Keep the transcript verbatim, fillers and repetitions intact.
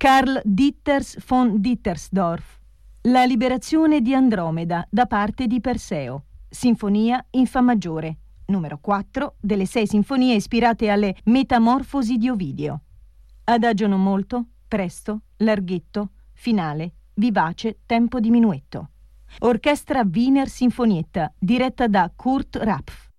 Karl Dieters von Dittersdorf. La liberazione di Andromeda da parte di Perseo. Sinfonia in Fa maggiore, numero quattro delle sei sinfonie ispirate alle Metamorfosi di Ovidio. Adagio non molto, presto, larghetto, finale, vivace, tempo di minuetto. Orchestra Wiener Sinfonietta, diretta da Kurt Rapf.